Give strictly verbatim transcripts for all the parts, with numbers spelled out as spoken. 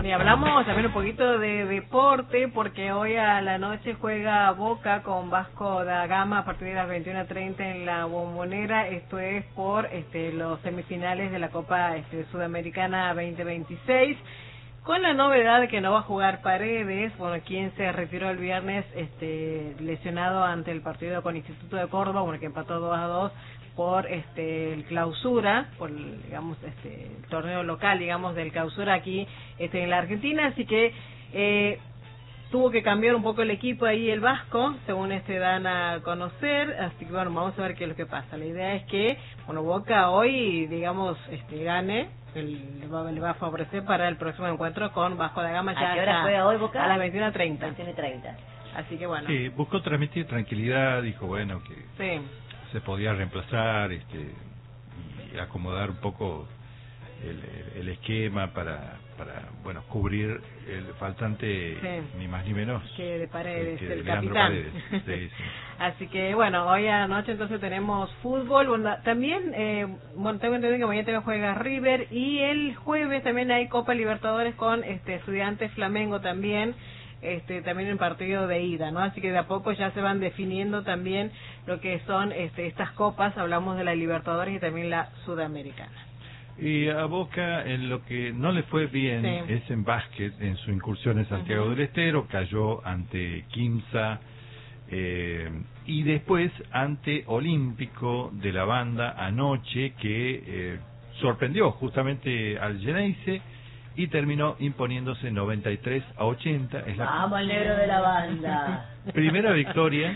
Bueno, y hablamos también un poquito de deporte, porque hoy a la noche juega Boca con Vasco da Gama a partir de las veintiuna treinta en la Bombonera. Esto es por este, los semifinales de la Copa este, Sudamericana veinte veintiséis. Con la novedad de que no va a jugar Paredes, bueno, quien se retiró el viernes este, lesionado ante el partido con Instituto de Córdoba, bueno, que empató dos a dos por este el clausura, por digamos este el torneo local, digamos, del clausura aquí este en la Argentina, así que eh, tuvo que cambiar un poco el equipo ahí el Vasco, según este dan a conocer, así que bueno, vamos a ver qué es lo que pasa. La idea es que, bueno, Boca hoy, digamos, este gane, el, le, va, le va a favorecer para el próximo encuentro con Vasco da Gama. Ya ¿A qué hora juega hoy Boca? A las veintiuna treinta. veintiuna treinta. Así que bueno. Sí, buscó transmitir tranquilidad, dijo, bueno, que sí. se podía reemplazar este y acomodar un poco el, el esquema para para bueno cubrir el faltante, sí, ni más ni menos que de Paredes, que el Leandro capitán. Paredes. Sí, sí. Así que bueno, hoy anoche entonces tenemos fútbol. Bueno, también eh, bueno, tengo entendido que mañana también juega River, y el jueves también hay Copa Libertadores con este Estudiantes Flamengo también. Este, también en partido de ida, ¿no? Así que de a poco ya se van definiendo también lo que son este, estas copas. Hablamos de la Libertadores y también la Sudamericana. Y a Boca, en lo que no le fue bien, sí, es en básquet, en su incursión en Santiago, uh-huh, del Estero, cayó ante Quimsa, eh, y después ante Olímpico de la Banda anoche, que eh, sorprendió justamente al Geneise, y terminó imponiéndose noventa y tres a ochenta. Es la ¡Vamos al negro de la Banda! Primera victoria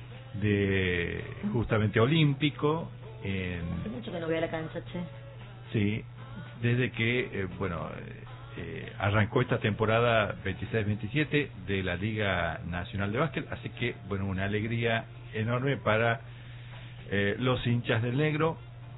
de justamente Olímpico. En, Hace mucho que no voy a la cancha, che. Sí, desde que, eh, bueno, eh, arrancó esta temporada veintiséis veintisiete de la Liga Nacional de Básquet, así que, bueno, una alegría enorme para eh, los hinchas del negro.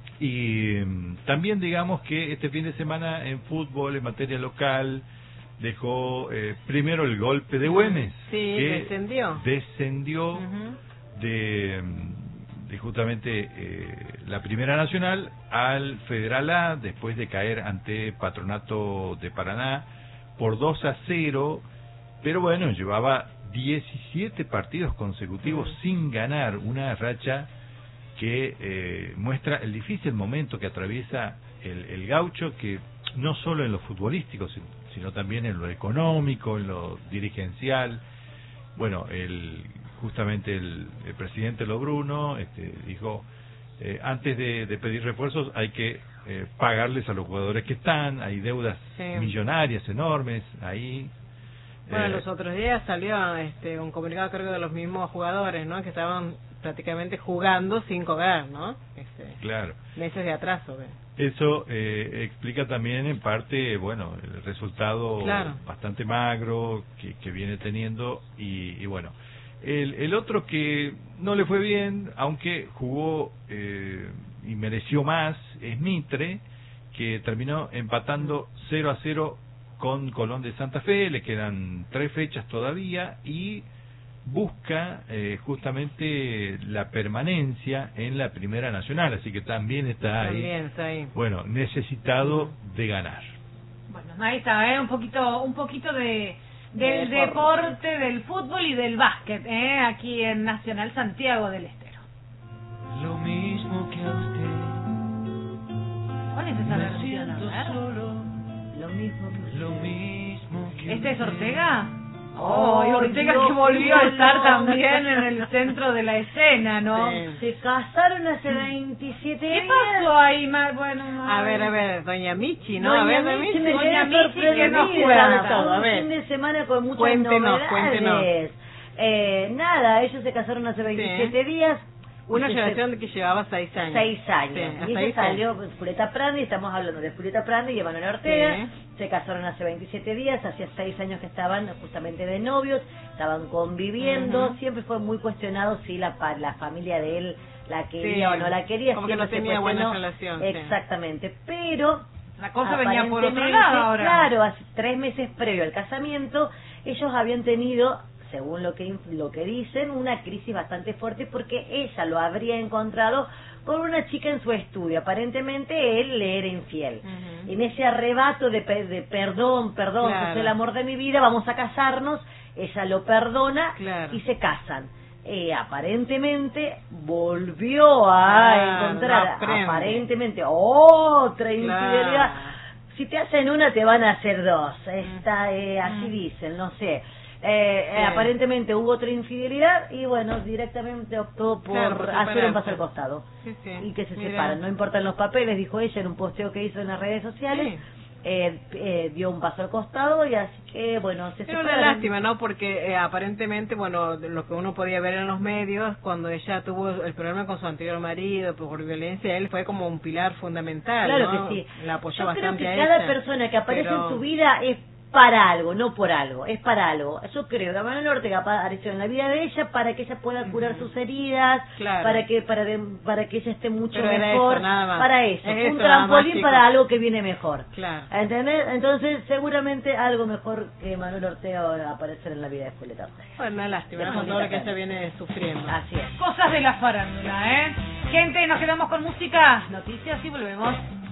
Y um, también digamos que este fin de semana en fútbol, en materia local, dejó eh, primero el golpe de Güemes, sí, que descendió descendió uh-huh. de, de justamente eh, la Primera Nacional al Federal A, después de caer ante Patronato de Paraná por dos a cero, pero bueno, llevaba diecisiete partidos consecutivos uh-huh. sin ganar, una racha que eh, muestra el difícil momento que atraviesa el, el gaucho, que no solo en lo futbolístico, sino, sino también en lo económico, en lo dirigencial. Bueno, el, justamente el, el presidente Lobruno este, dijo, eh, antes de, de pedir refuerzos hay que eh, pagarles a los jugadores que están, hay deudas sí. millonarias, enormes, ahí. Bueno, eh, los otros días salió este, un comunicado, creo, de los mismos jugadores, ¿no?, que estaban prácticamente jugando sin cobrar, ¿no? Este, claro. Meses de atraso. ¿Ve? Eso eh, explica también en parte, bueno, el resultado claro. bastante magro que, que viene teniendo, y, y bueno, el, el otro que no le fue bien, aunque jugó eh, y mereció más, es Mitre, que terminó empatando cero a cero con Colón de Santa Fe. Le quedan tres fechas todavía y busca eh, justamente la permanencia en la Primera Nacional, así que también está ahí, también está ahí. Bueno, necesitado de ganar. Bueno, ahí está, ¿eh? un poquito un poquito de del de deporte, deporte, del fútbol y del básquet, ¿eh? Aquí en Nacional Santiago del Estero. Lo mismo que a usted. ¿Cuál es esa versión? A ver. Solo, lo mismo que lo mismo que ¿Este es Ortega? Oh, oh Ortega Dios, que volvió a estar también en el centro de la escena, ¿no? Sí. Se casaron hace veintisiete días. ¿Qué pasó ahí, más bueno? Más... A ver, a ver, doña Michi, ¿no? Doña a ver, Michi, me doña Michi, que nos cuenta todo, a ver. Un fin de semana con muchas cuéntenos, novedades. Cuéntenos, eh, Nada, ellos se casaron hace veintisiete sí. días. Una generación de que llevaba seis años. Seis años. Sí, y ella salió Julieta Prandi, estamos hablando de Julieta Prandi y Emanuel Ortega. Sí. Se casaron hace veintisiete días, hacía seis años que estaban justamente de novios, estaban conviviendo. Uh-huh. Siempre fue muy cuestionado si la, la familia de él la quería sí. o no la quería. Como que no tenía buena relación. Exactamente, sí. pero... La cosa venía por otro lado ahora. Claro, hace tres meses previo al casamiento, ellos habían tenido, según lo que lo que dicen, una crisis bastante fuerte porque ella lo habría encontrado por una chica en su estudio. Aparentemente él le era infiel. Uh-huh. En ese arrebato de, pe de perdón, perdón, claro. sos el amor de mi vida, vamos a casarnos, ella lo perdona claro. y se casan. Eh, aparentemente volvió a claro, encontrar, no aparentemente, otra claro. infidelidad. Si te hacen una, te van a hacer dos. Esta, eh, así dicen, no sé. Eh, sí. eh, aparentemente hubo otra infidelidad y bueno, directamente optó por claro, por hacer un paso al costado. Sí, sí. Y que se Mira. separan. No importan los papeles, dijo ella en un posteo que hizo en las redes sociales. Sí. Eh, eh, dio un paso al costado y así que bueno, se Pero separaron. una lástima, ¿no? Porque eh, aparentemente, bueno, lo que uno podía ver en los medios, cuando ella tuvo el problema con su anterior marido por violencia, él fue como un pilar fundamental, Claro ¿no? que sí. La apoyó Yo bastante creo que a cada ella, persona que aparece pero... en tu vida es para algo, no por algo, es para algo. Yo creo que Manuel Ortega apareció en la vida de ella para que ella pueda curar uh-huh. sus heridas, claro. para que para de, para que ella esté mucho Pero era mejor, eso, nada más. para eso, Es un eso, nada trampolín más, para algo que viene mejor. Claro. ¿Entendés? Entonces, seguramente algo mejor que Manuel Ortega va a aparecer en la vida de Julieta Ortega. Bueno, una lástima, con todo lo que ella viene sufriendo. Así es. Cosas de la farándula, ¿eh? Gente, nos quedamos con música, noticias y volvemos.